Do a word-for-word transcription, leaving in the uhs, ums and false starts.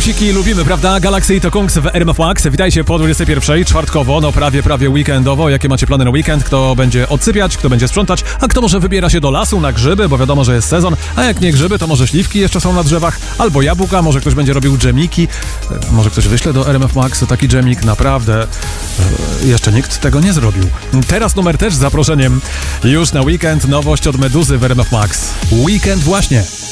Newsiki lubimy, prawda? Galaxy i to Kungs w R M F Max. Witajcie po dwudziestej pierwszej, czwartkowo, no prawie, prawie weekendowo. Jakie macie plany na weekend? Kto będzie odsypiać, kto będzie sprzątać, a kto może wybiera się do lasu na grzyby, bo wiadomo, że jest sezon, a jak nie grzyby, to może śliwki jeszcze są na drzewach, albo jabłka, może ktoś będzie robił dżemiki, może ktoś wyśle do R M F Max taki dżemik, naprawdę jeszcze nikt tego nie zrobił. Teraz numer też z zaproszeniem już na weekend, nowość od Meduzy w R M F Max. Weekend właśnie.